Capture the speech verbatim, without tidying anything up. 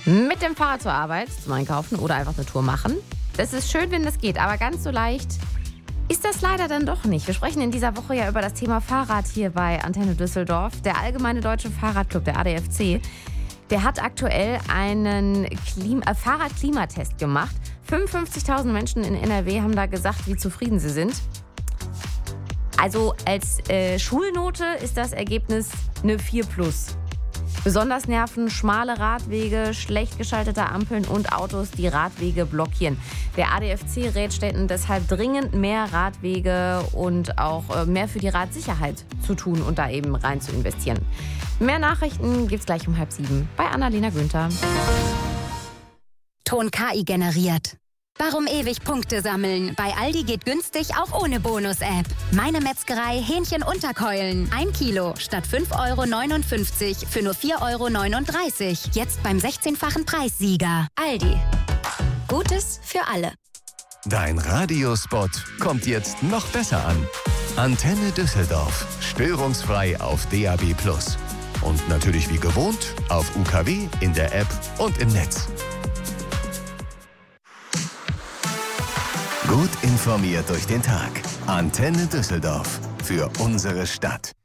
Mit dem Fahrrad zur Arbeit, zum Einkaufen oder einfach eine Tour machen. Das ist schön, wenn das geht, aber ganz so leicht ist das leider dann doch nicht. Wir sprechen in dieser Woche ja über das Thema Fahrrad hier bei Antenne Düsseldorf. Der Allgemeine Deutsche Fahrradclub, der A D F C, der hat aktuell einen Klim- äh, Fahrradklimatest gemacht. fünfundfünfzigtausend Menschen in N R W haben da gesagt, wie zufrieden sie sind. Also als äh, Schulnote ist das Ergebnis eine vier plus. Besonders nerven schmale Radwege, schlecht geschaltete Ampeln und Autos, die Radwege blockieren. Der A D F C rät Städten deshalb dringend mehr Radwege und auch äh, mehr für die Radsicherheit zu tun und da eben rein zu investieren. Mehr Nachrichten gibt's gleich um halb sieben bei Annalena Günther. Ton K I generiert. Warum ewig Punkte sammeln? Bei Aldi geht günstig auch ohne Bonus-App. Meine Metzgerei Hähnchen-Unterkeulen. Ein Kilo statt fünf Euro neunundfünfzig für nur vier Euro neununddreißig. Jetzt beim sechzehnfachen Preissieger. Aldi. Gutes für alle. Dein Radiospot kommt jetzt noch besser an. Antenne Düsseldorf. Störungsfrei auf D A B plus. Und natürlich wie gewohnt auf U K W, in der App und im Netz. Gut informiert durch den Tag. Antenne Düsseldorf. Für unsere Stadt.